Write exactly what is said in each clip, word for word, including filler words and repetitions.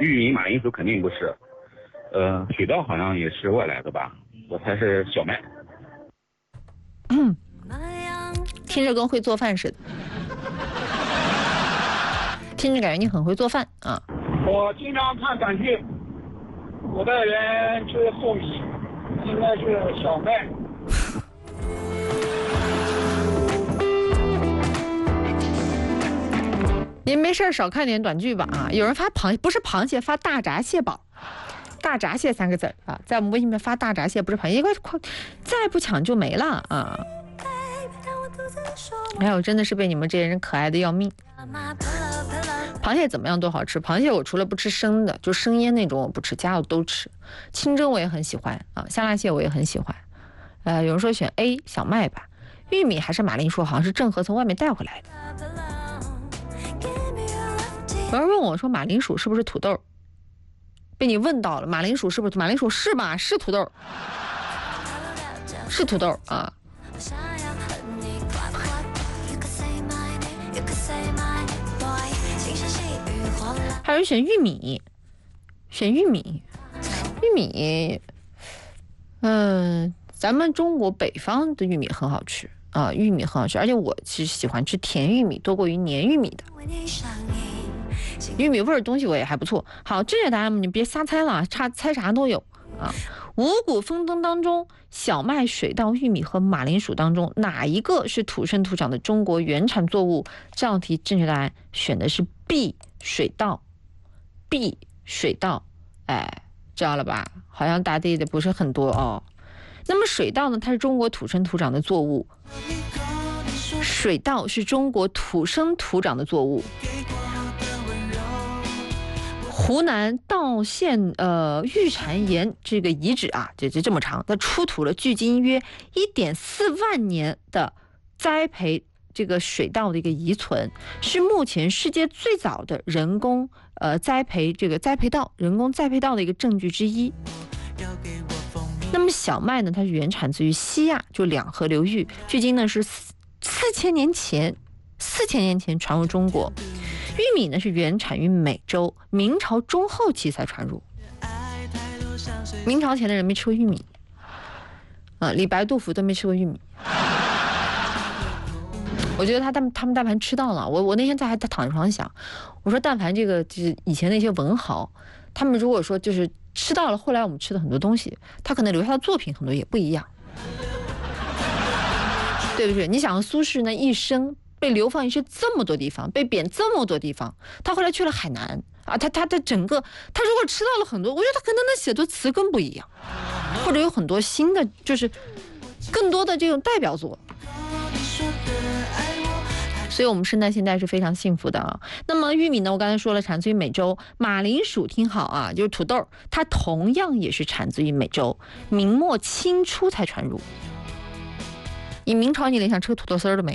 玉米、马铃薯肯定不是，呃，水稻好像也是外来的吧？我猜是小麦。 嗯，听着跟会做饭似的，听着感觉你很会做饭啊。 我经常看短剧，古代人吃粟米，应该是小麦。 您没事少看点短剧吧啊！有人发螃蟹，不是螃蟹，发大闸蟹堡，大闸蟹三个字啊，在我们微信里面发大闸蟹，不是螃蟹，快快，再不抢就没了啊！哎呦，真的是被你们这些人可爱的要命。螃蟹怎么样都好吃，螃蟹我除了不吃生的，就生腌那种我不吃，其他我都吃。清蒸我也很喜欢啊，香辣蟹我也很喜欢。呃，有人说选 A 小麦吧，玉米还是马铃薯，好像是郑和从外面带回来的。有人问我说马铃薯是不是土豆？被你问到了，马铃薯是不是马铃薯是吧？是土豆，是土豆啊。还有人选玉米，选玉米，玉米，嗯、呃，咱们中国北方的玉米很好吃啊，玉米很好吃，而且我其实喜欢吃甜玉米多过于黏玉米的。玉米味儿的东西我也还不错。好，正确答案你别瞎猜了，差猜啥都有啊。五谷丰登当中，小麦、水稻、玉米和马铃薯当中，哪一个是土生土长的中国原产作物？这道题正确答案选的是 B 水稻。B 水稻，哎，知道了吧？好像答对的不是很多哦。那么水稻呢？它是中国土生土长的作物。水稻是中国土生土长的作物。湖南道县呃玉蟾岩这个遗址啊，这这这么长，它出土了距今约一点四万年的栽培这个水稻的一个遗存，是目前世界最早的人工呃栽培这个栽培稻人工栽培稻的一个证据之一。那么小麦呢，它是原产自于西亚，就两河流域，距今呢是四四千年前，四千年前传入中国。玉米呢是原产于美洲，明朝中后期才传入。明朝前的人没吃过玉米，啊，李白、杜甫都没吃过玉米。我觉得他他们他们但凡吃到了，我我那天在还躺床上想，我说但凡这个就是以前那些文豪，他们如果说就是吃到了后来我们吃的很多东西，他可能留下的作品很多也不一样，对不对？你想苏轼那一生被流放于是这么多地方，被贬这么多地方，他后来去了海南啊，他他的整个他如果吃到了很多，我觉得他可能能写的词更不一样，或者有很多新的就是更多的这种代表作。所以我们生态现在是非常幸福的啊。那么玉米呢，我刚才说了产自于美洲，马铃薯听好啊，就是土豆，它同样也是产自于美洲，明末清初才传入。你明朝你联想吃个土豆丝儿都没，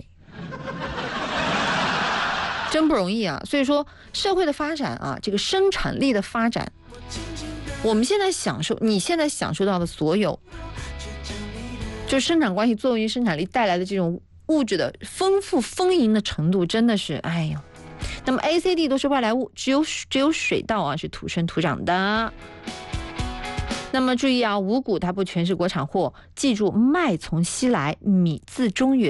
真不容易啊。所以说社会的发展啊，这个生产力的发展，我们现在享受你现在享受到的所有，就生产关系作用于生产力带来的这种物质的丰富丰盈的程度，真的是哎呦。那么 A、C、D 都是外来物，只有只有水稻啊是土生土长的。那么注意啊，五谷它不全是国产货，记住麦从西来，米自中原。